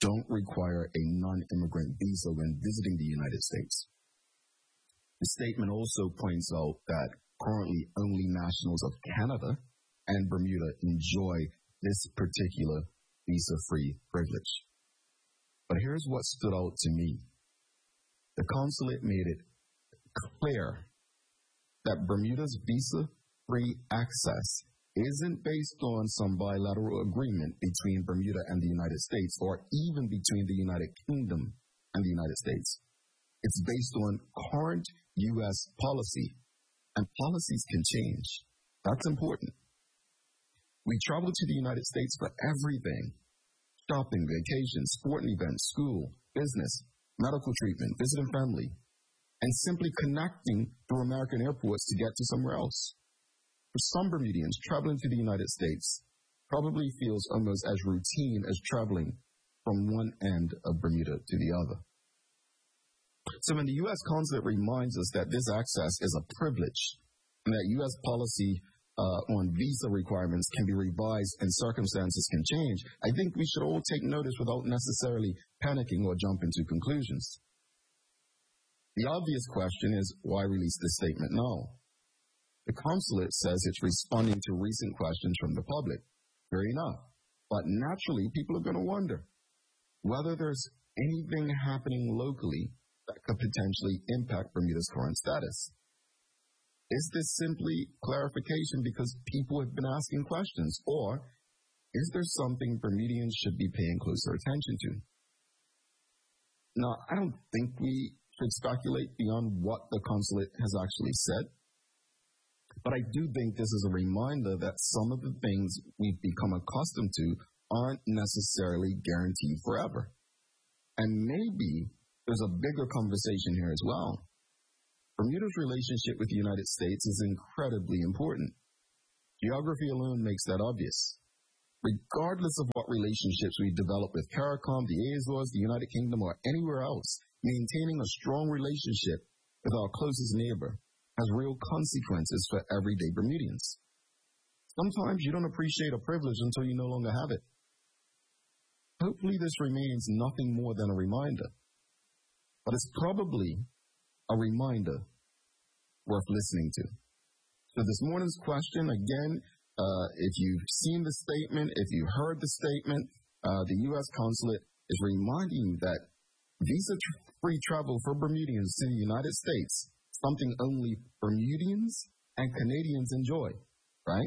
don't require a non-immigrant visa when visiting the United States. The statement also points out that currently only nationals of Canada and Bermuda enjoy this particular visa-free privilege. But here's what stood out to me. The consulate made it clear that Bermuda's visa-free access isn't based on some bilateral agreement between Bermuda and the United States or even between the United Kingdom and the United States. It's based on current U.S. policy, and policies can change. That's important. We travel to the United States for everything: shopping, vacations, sporting events, school, business, medical treatment, visiting family, and simply connecting through American airports to get to somewhere else. For some Bermudians, traveling to the United States probably feels almost as routine as traveling from one end of Bermuda to the other. So when the U.S. consulate reminds us that this access is a privilege and that U.S. policy on visa requirements can be revised and circumstances can change, I think we should all take notice without necessarily panicking or jumping to conclusions. The obvious question is, why release this statement now? The consulate says it's responding to recent questions from the public. Fair enough. But naturally, people are going to wonder whether there's anything happening locally that could potentially impact Bermuda's current status. Is this simply clarification because people have been asking questions, or is there something Bermudians should be paying closer attention to? Now, I don't think we should speculate beyond what the consulate has actually said, but I do think this is a reminder that some of the things we've become accustomed to aren't necessarily guaranteed forever. And maybe there's a bigger conversation here as well. Bermuda's relationship with the United States is incredibly important. Geography alone makes that obvious. Regardless of what relationships we develop with CARICOM, the Azores, the United Kingdom, or anywhere else, maintaining a strong relationship with our closest neighbor has real consequences for everyday Bermudians. Sometimes you don't appreciate a privilege until you no longer have it. Hopefully this remains nothing more than a reminder, but it's probably a reminder worth listening to. So this morning's question, again, if you've seen the statement, if you heard the statement, the U.S. consulate is reminding you that visa-free travel for Bermudians to the United States, something only Bermudians and Canadians enjoy, right?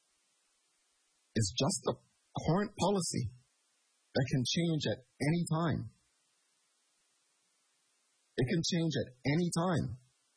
It's just a current policy that can change at any time. It can change at any time.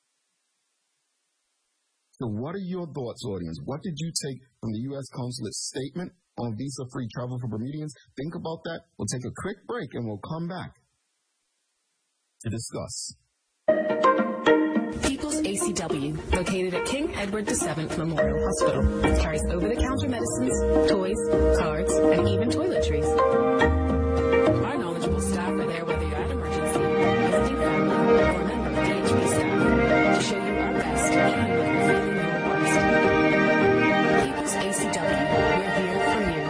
So what are your thoughts, audience? What did you take from the U.S. consulate's statement on visa-free travel for Bermudians? Think about that. We'll take a quick break and we'll come back to discuss. People's ACW, located at King Edward VII Memorial Hospital, carries over-the-counter medicines, toys, cards, and even toiletries. Our knowledgeable staff are there whether you're at emergency, visiting family, or a member of DHB staff to show you our best, even when you're feeling your worst. People's ACW, we're here for you.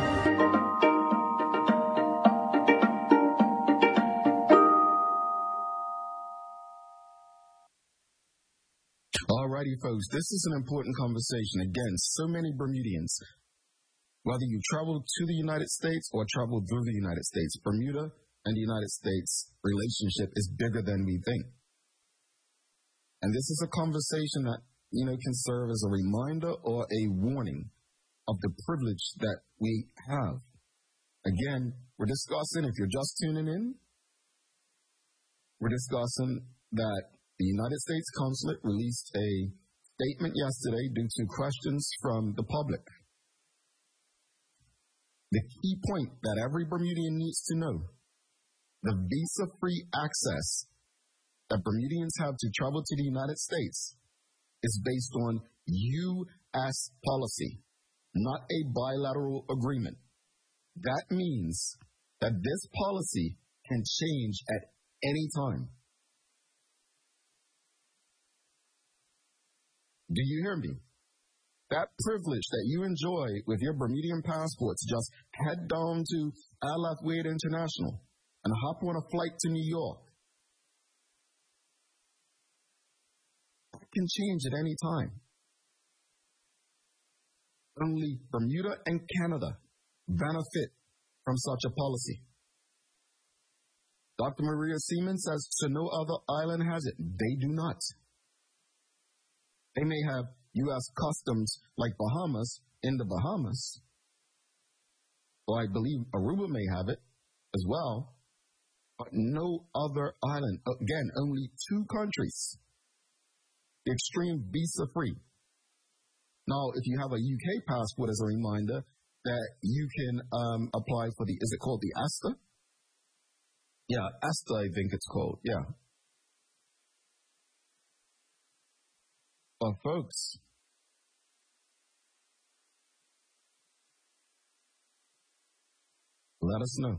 Alrighty, folks, this is an important conversation. Again, so many Bermudians, whether you travel to the United States or travel through the United States, Bermuda and the United States relationship is bigger than we think. And this is a conversation that, can serve as a reminder or a warning of the privilege that we have. Again, we're discussing, if you're just tuning in, we're discussing that the United States consulate released a statement yesterday due to questions from the public. The key point that every Bermudian needs to know: the visa-free access that Bermudians have to travel to the United States is based on U.S. policy, not a bilateral agreement. That means that this policy can change at any time. Do you hear me? That privilege that you enjoy with your Bermudian passports, just head down to Al Athwaite International, and hop on a flight to New York. That can change at any time. Only Bermuda and Canada benefit from such a policy. Dr. Maria Seaman says, so no other island has it. They do not. They may have U.S. customs like Bahamas in the Bahamas, or I believe Aruba may have it as well, but no other island. Again, only 2 countries. Extreme visa-free. Now, if you have a UK passport, as a reminder, that you can apply for is it called the ESTA? Yeah, ESTA, I think it's called, yeah. But folks, let us know.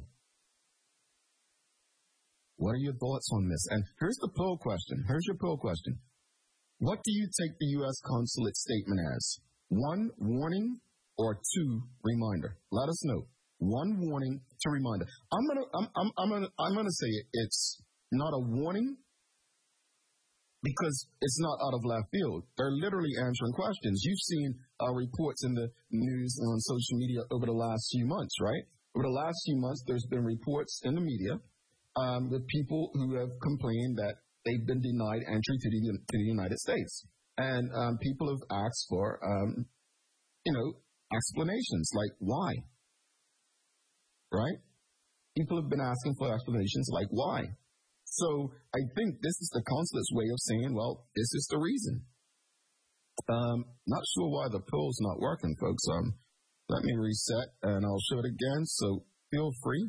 What are your thoughts on this? And here's the poll question. Here's your poll question. What do you take the U.S. consulate statement as? 1, warning, or 2, reminder? Let us know. 1 warning, 2 reminder. I'm gonna say it's not a warning because it's not out of left field. They're literally answering questions. You've seen reports in the news on social media over the last few months, right? Over the last few months, there's been reports in the media with people who have complained that they've been denied entry to the United States. And people have asked for, explanations like why, right? People have been asking for explanations like why. So I think this is the consulate's way of saying, well, this is the reason. Not sure why the poll's not working, folks. Let me reset and I'll show it again. So feel free.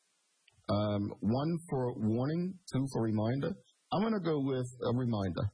1 for warning, 2 for reminder. I'm going to go with a reminder.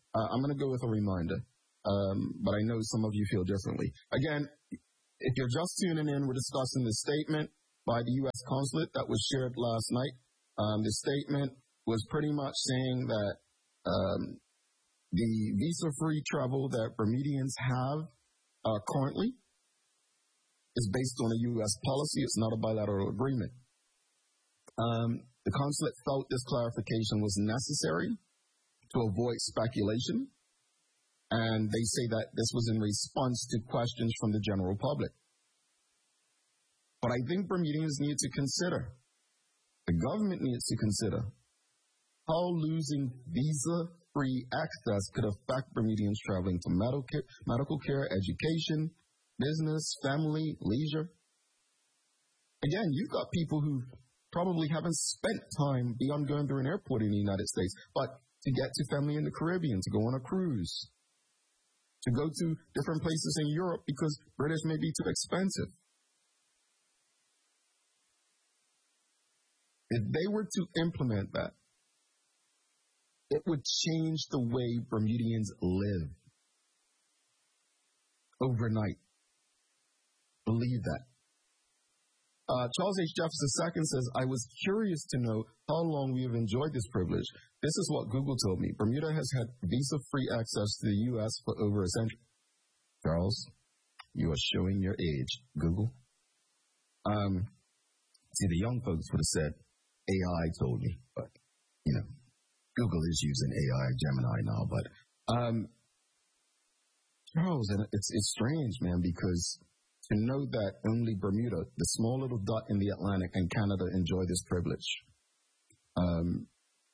But I know some of you feel differently. Again, if you're just tuning in, we're discussing the statement by the U.S. consulate that was shared last night. The statement was pretty much saying that the visa-free travel that Bermudians have currently is based on a U.S. policy. It's not a bilateral agreement. The consulate felt this clarification was necessary to avoid speculation, and they say that this was in response to questions from the general public. But I think Bermudians need to consider, the government needs to consider, how losing visa-free access could affect Bermudians traveling to medical care, education, business, family, leisure. Again, you've got people who probably haven't spent time beyond going through an airport in the United States, but to get to family in the Caribbean, to go on a cruise, to go to different places in Europe because British may be too expensive. If they were to implement that, it would change the way Bermudians live overnight. Believe that. Charles H. Jefferson II says, I was curious to know how long we have enjoyed this privilege. This is what Google told me. Bermuda has had visa-free access to the U.S. for over a century. Charles, you are showing your age. Google. See, the young folks would have said, AI told me, but, Google is using AI, Gemini now, but, Charles, and it's strange, man, because to know that only Bermuda, the small little dot in the Atlantic, and Canada enjoy this privilege. And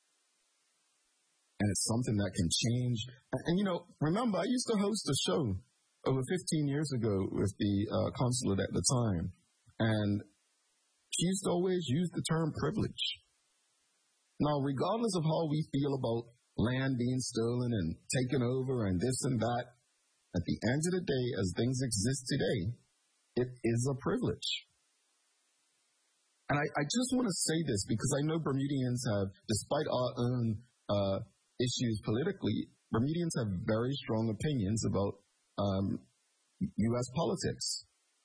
it's something that can change. And remember, I used to host a show over 15 years ago with the consulate at the time. And she used to always use the term privilege. Now, regardless of how we feel about land being stolen and taken over and this and that, at the end of the day, as things exist today, it is a privilege. And I just want to say this because I know Bermudians have, despite our own issues politically, Bermudians have very strong opinions about U.S. politics.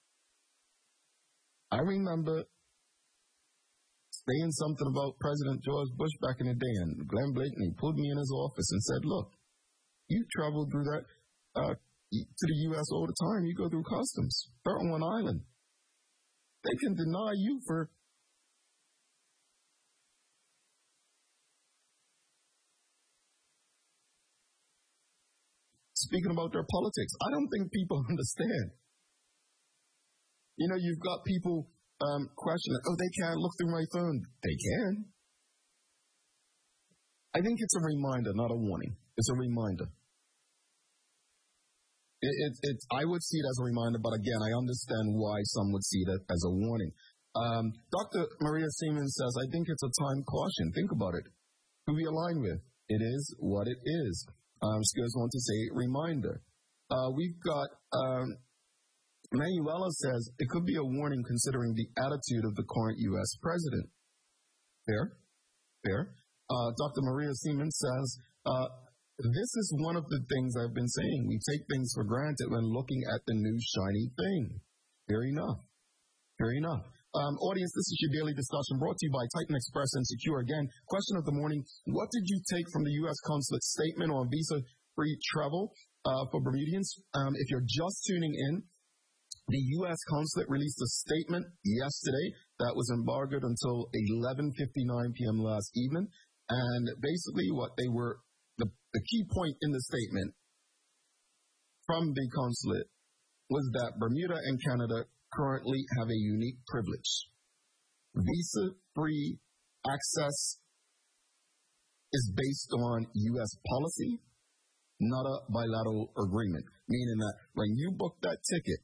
I remember saying something about President George Bush back in the day, and Glenn Blakeney pulled me in his office and said, look, you travel through that to the U.S. all the time. You go through customs. They're on one island. They can deny you for speaking about their politics. I don't think people understand. You've got people questioning, they can't look through my phone. They can. I think it's a reminder, not a warning. It's a reminder. I would see it as a reminder, but again, I understand why some would see it as a warning. Dr. Maria Siemens says, I think it's a time caution. Think about it. Who we align with. It is what it is. She goes on to say, reminder. We've got, Manuela says, it could be a warning considering the attitude of the current U.S. president. Fair. Dr. Maria Siemens says, this is one of the things I've been saying. We take things for granted when looking at the new shiny thing. Fair enough. Audience, this is your daily discussion brought to you by Titan Express and Secure. Again, question of the morning, what did you take from the U.S. consulate statement on visa-free travel for Bermudians? If you're just tuning in, the U.S. consulate released a statement yesterday that was embargoed until 11:59 p.m. last evening. And basically what they were, the key point in the statement from the consulate was that Bermuda and Canada currently have a unique privilege. Visa-free access is based on U.S. policy, not a bilateral agreement, meaning that when you book that ticket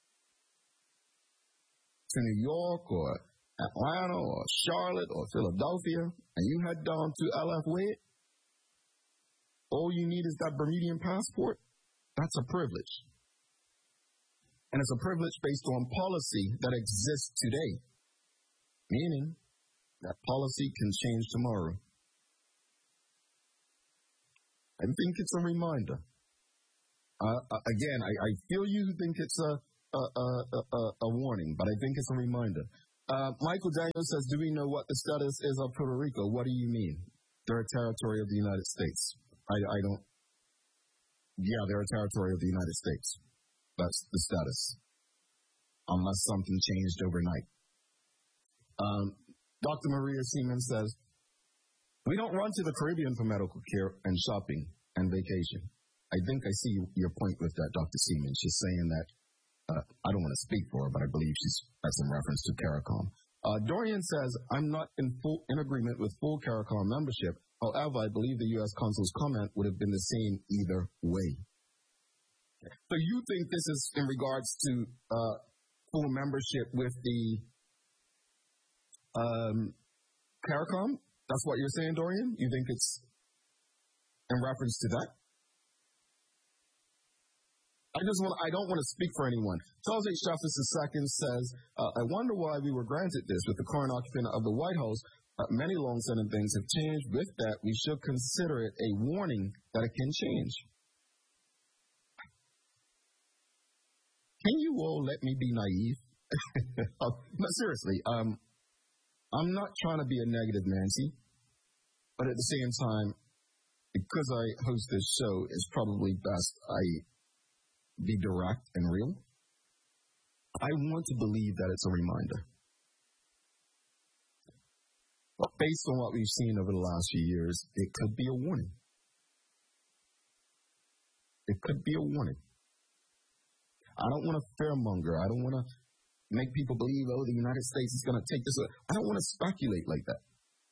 to New York or Atlanta or Charlotte or Philadelphia and you head down to LF Wade, all you need is that Bermudian passport. That's a privilege. And it's a privilege based on policy that exists today, meaning that policy can change tomorrow. I think it's a reminder. Again, I feel you think it's a warning, but I think it's a reminder. Michael Daniels says, do we know what the status is of Puerto Rico? What do you mean? They're a territory of the United States. I don't. Yeah, they're a territory of the United States. That's the status, unless something changed overnight. Dr. Maria Siemens says, we don't run to the Caribbean for medical care and shopping and vacation. I think I see your point with that, Dr. Siemens. She's saying that, I don't want to speak for her, but I believe that's in reference to CARICOM. Dorian says, I'm not in agreement with full CARICOM membership. However, I believe the U.S. consul's comment would have been the same either way. So you think this is in regards to full membership with the CARICOM? That's what you're saying, Dorian? You think it's in reference to that? I don't want to speak for anyone. Charles H. Jeffers II says, I wonder why we were granted this with the current occupant of the White House. Many long-standing things have changed. With that, we should consider it a warning that it can change. Can you all let me be naive? No, seriously. I'm not trying to be a negative Nancy, but at the same time, because I host this show, it's probably best I be direct and real. I want to believe that it's a reminder. But based on what we've seen over the last few years, it could be a warning. It could be a warning. I don't want to fearmonger. I don't want to make people believe, the United States is going to take this. I don't want to speculate like that.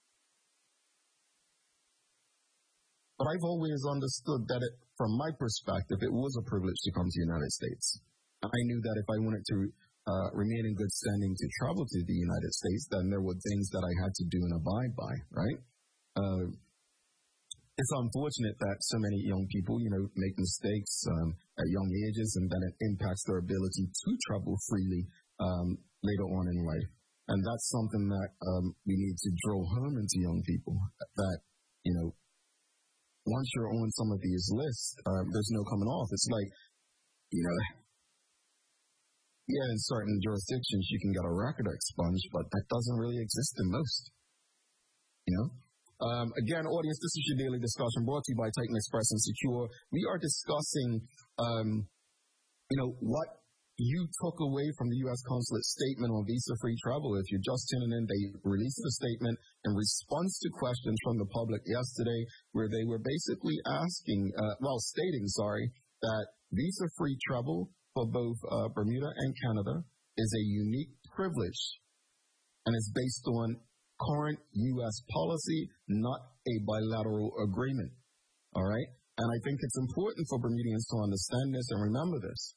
But I've always understood that from my perspective, it was a privilege to come to the United States. I knew that if I wanted to remain in good standing to travel to the United States, then there were things that I had to do and abide by, right? It's unfortunate that so many young people, make mistakes at young ages, and then it impacts their ability to travel freely later on in life. And that's something that we need to drill home into young people, that, once you're on some of these lists, there's no coming off. It's like, in certain jurisdictions you can get a record expunged, but that doesn't really exist in most. Again, audience, this is your daily discussion brought to you by Titan Express and Secure. We are discussing, what you took away from the U.S. consulate statement on visa-free travel. If you're just tuning in, they released a statement in response to questions from the public yesterday, where they were basically stating that visa-free travel for both Bermuda and Canada is a unique privilege and is based on current U.S. policy, not a bilateral agreement. All right? And I think it's important for Bermudians to understand this and remember this.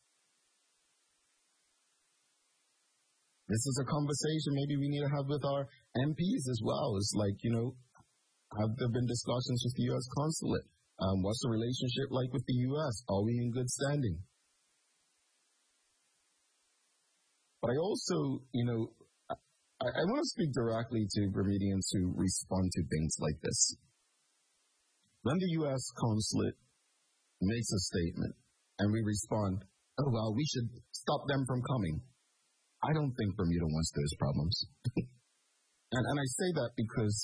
This is a conversation maybe we need to have with our MPs as well. It's like, have there been discussions with the U.S. consulate? What's the relationship like with the U.S.? Are we in good standing? But I also, I want to speak directly to Bermudians who respond to things like this. When the U.S. consulate makes a statement and we respond, oh, well, we should stop them from coming. I don't think Bermuda wants those problems. and I say that because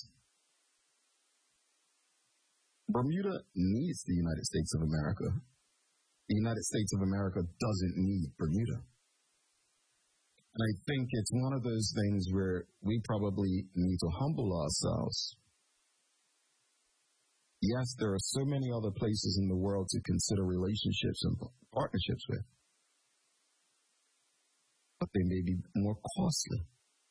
Bermuda needs the United States of America. The United States of America doesn't need Bermuda. And I think it's one of those things where we probably need to humble ourselves. Yes, there are so many other places in the world to consider relationships and partnerships with, but they may be more costly.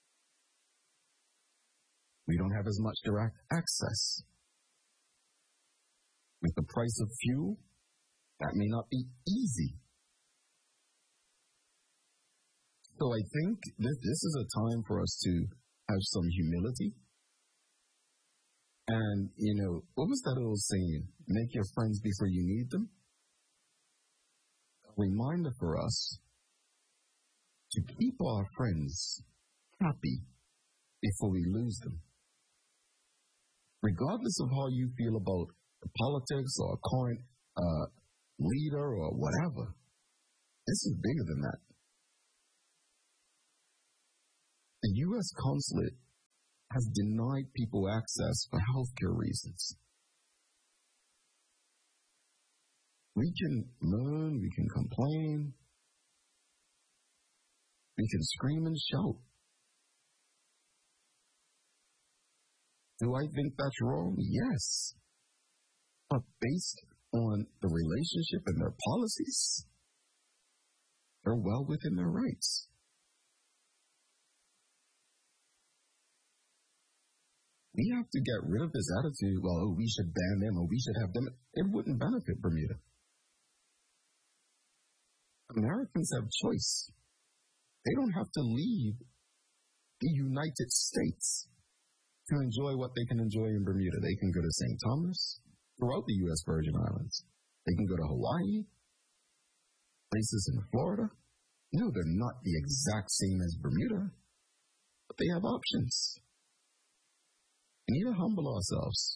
We don't have as much direct access. With the price of fuel, that may not be easy. So I think this is a time for us to have some humility. And, what was that old saying? Make your friends before you need them. A reminder for us to keep our friends happy before we lose them. Regardless of how you feel about the politics or a current leader or whatever, this is bigger than that. The U.S. consulate has denied people access for healthcare reasons. We can moan, we can complain, we can scream and shout. Do I think that's wrong? Yes. But based on the relationship and their policies, they're well within their rights. We have to get rid of this attitude, well, we should ban them or we should have them. It wouldn't benefit Bermuda. Americans have choice. They don't have to leave the United States to enjoy what they can enjoy in Bermuda. They can go to St. Thomas, throughout the U.S. Virgin Islands. They can go to Hawaii, places in Florida. No, they're not the exact same as Bermuda, but they have options. We need to humble ourselves.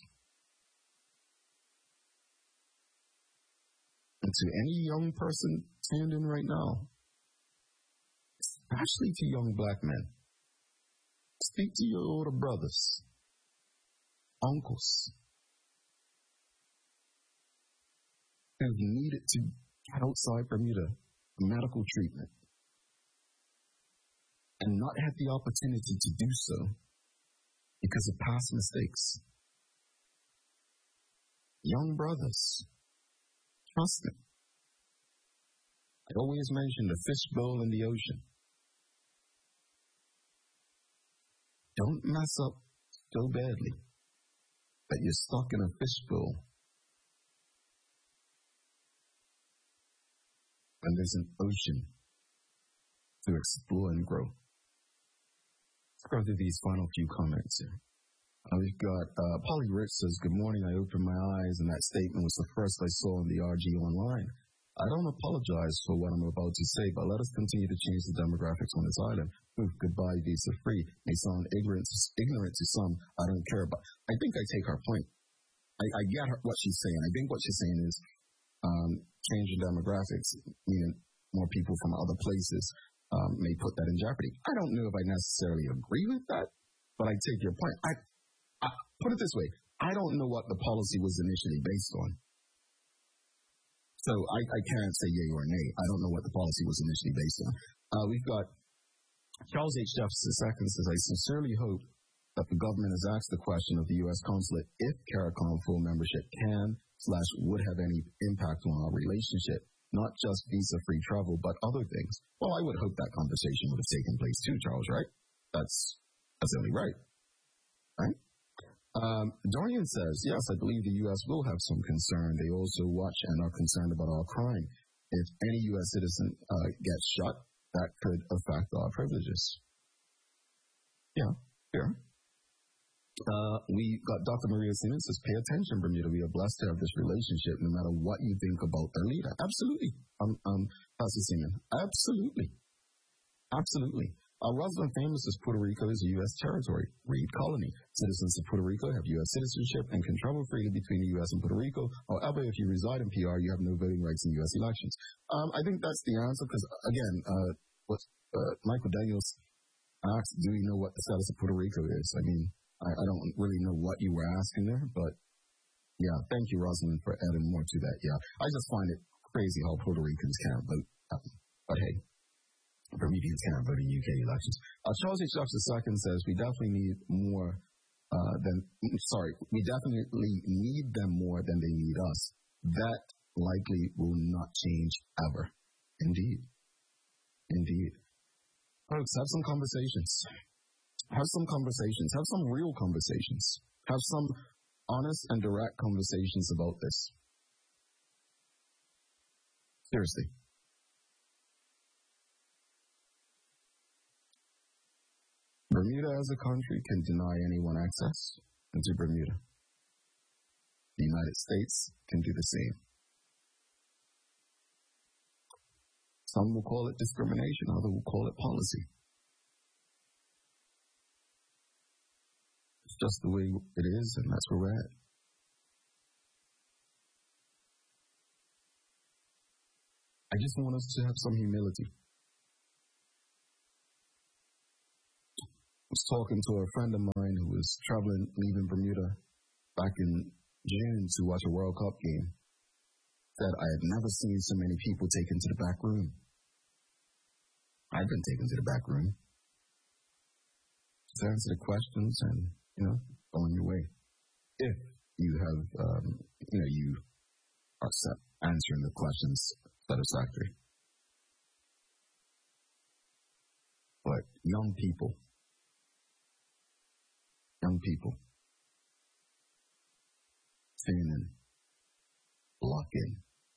And to any young person tuned in right now, especially to young black men, speak to your older brothers, uncles, who've needed to get outside Bermuda for medical treatment and not had the opportunity to do so because of past mistakes. Young brothers, trust me. I always mention the fishbowl in the ocean. Don't mess up so badly that you're stuck in a fishbowl when there's an ocean to explore and grow. Let's go through these final few comments here. We've got Polly Rich says, good morning, I opened my eyes and that statement was the first I saw on the RG online. I don't apologize for what I'm about to say, but let us continue to change the demographics on this island. Move goodbye visa free may sound ignorant to some. I don't care, but I think I take her point. I get what she's saying. I think what she's saying is changing demographics, meaning more people from other places may put that in jeopardy. I don't know if I necessarily agree with that, but I take your point. I put it this way. I don't know what the policy was initially based on. So I can't say yay or nay. I don't know what the policy was initially based on. We've got Charles H. Jefferson II says, I sincerely hope that the government has asked the question of the U.S. consulate if CARICOM full membership can/would have any impact on our relationship. not just visa-free travel, but other things. Well, I would hope that conversation would have taken place too, Charles, right? That's only right, right? Dorian says, yes, I believe the U.S. will have some concern. They also watch and are concerned about our crime. If any U.S. citizen gets shot, that could affect our privileges. Yeah, fair. We got Dr. Maria Siemens says, pay attention, Bermuda. We are blessed to have this relationship no matter what you think about their leader. Absolutely. Pastor Siemens. Absolutely. Absolutely. Rosalind Famous says Puerto Rico is a U.S. territory. Reed colony. Citizens of Puerto Rico have U.S. citizenship and can travel freely between the U.S. and Puerto Rico. However, if you reside in PR, you have no voting rights in U.S. elections. I think that's the answer because, again, what Michael Daniels asked, do you know what the status of Puerto Rico is? I mean, I don't really know what you were asking there, but yeah, thank you, Rosalind, for adding more to that. Yeah, I just find it crazy how Puerto Ricans can't vote. But hey, Bermudians can't vote in UK elections. Charles H. Jocks II says, we definitely need them more than they need us. That likely will not change ever. Indeed. Folks, have some conversations. Have some real conversations. Have some honest and direct conversations about this. Seriously. Bermuda as a country can deny anyone access into Bermuda. The United States can do the same. Some will call it discrimination, others will call it policy. It's just the way it is, and that's where we're at. I just want us to have some humility. I was talking to a friend of mine who was leaving Bermuda back in June to watch a World Cup game. Said, I had never seen so many people taken to the back room. I've been taken to the back room. Just answer the questions and, go on your way. If you have, you are answering the questions satisfactory. But young people, tune in, lock in.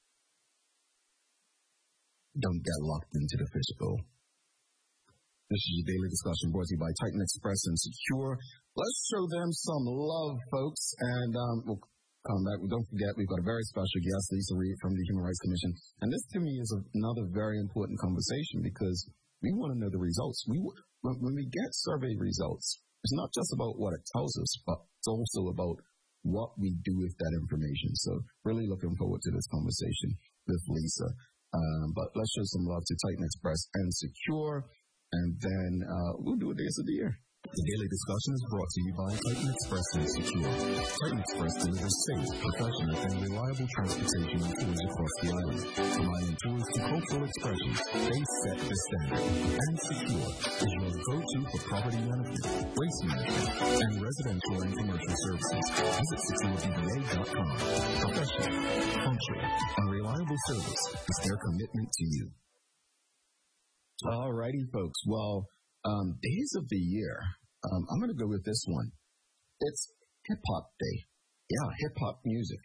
Don't get locked into the fishbowl. This is your daily discussion brought to you by Titan Express and Secure. Let's show them some love, folks. And we'll come back. Don't forget, we've got a very special guest, Lisa Reed from the Human Rights Commission. And this, to me, is another very important conversation because we want to know the results. When we get survey results, it's not just about what it tells us, but it's also about what we do with that information. So really looking forward to this conversation with Lisa. But let's show some love to Titan Express and Secure. And then we'll do a Days of the Year. The daily discussion is brought to you by Titan Express and Secure. Titan Express delivers safe, professional, and reliable transportation and tours across the island. From island tours to cultural expressions, they set the standard. And Secure is your go-to for property management, waste management, and residential and commercial services. Visit securebva.com. Professional, punctual, and reliable service is their commitment to you. All righty, folks. Well, Days of the Year. I'm going to go with this one. It's Hip Hop Day. Yeah, hip hop music.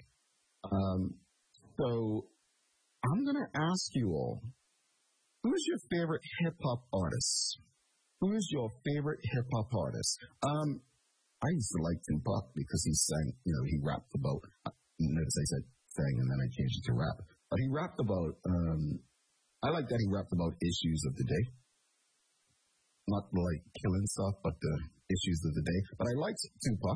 So I'm going to ask you all, who is your favorite hip hop artist? Who is your favorite hip hop artist? I used to like Tupac because he sang, he rapped about, notice I said sang and then I changed it to rap. But he rapped about, I like that he rapped about issues of the day. Not like killing stuff, but the issues of the day. But I liked Tupac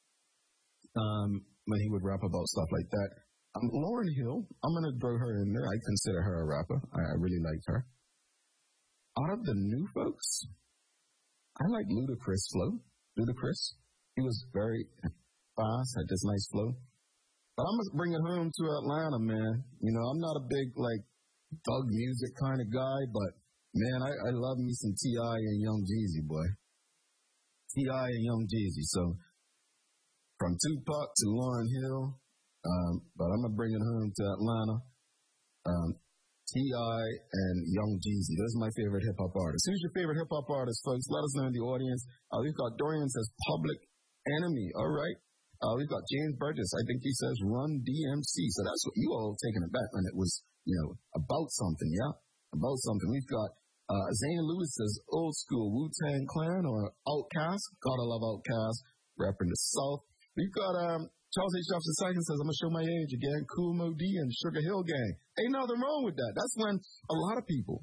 when he would rap about stuff like that. Lauryn Hill, I'm going to throw her in there. I consider her a rapper. I really liked her. Out of the new folks, I like Ludacris flow. Ludacris, he was very fast, had this nice flow. But I'm going to bring it home to Atlanta, man. I'm not a big, thug music kind of guy, but man, I love me some T.I. and Young Jeezy, boy. T.I. and Young Jeezy. So from Tupac to Lauryn Hill, but I'm gonna bring it home to Atlanta. T.I. and Young Jeezy. Those are my favorite hip-hop artists. Who's your favorite hip-hop artist, folks? Let us know in the audience. We've got Dorian says Public Enemy. All right. We've got James Burgess. I think he says Run DMC. So that's what you all taken aback when it was, about something, yeah? About something. We've got Zane Lewis says Old School Wu-Tang Clan or Outkast. Gotta love Outkast. Repping the South. We've got Charles H. Jefferson II says, I'm going to show my age again. Kool Moe Dee and Sugar Hill Gang. Ain't nothing wrong with that. That's when a lot of people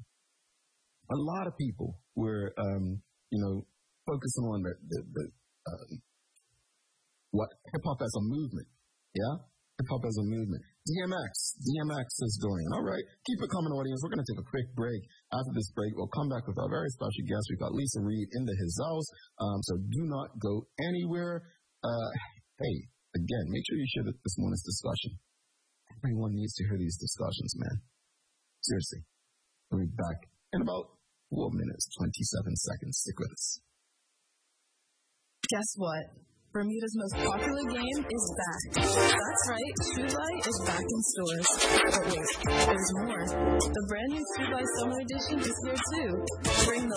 were, focusing on the what hip-hop as a movement. Yeah? Hip-hop as a movement. DMX is Dorian. All right. Keep it coming, audience. We're going to take a quick break. After this break, we'll come back with our very special guest. We've got Lisa Reed in his house. So do not go anywhere. Hey, again, make sure you share this morning's discussion. Everyone needs to hear these discussions, man. Seriously. We'll be back in about 4 minutes, 27 seconds. Stick with us. Guess what? Bermuda's most popular game is back. That's right, Shoebuy is back in stores. But wait, there's more. The brand new Shoebuy Summer Edition is here too. Bring the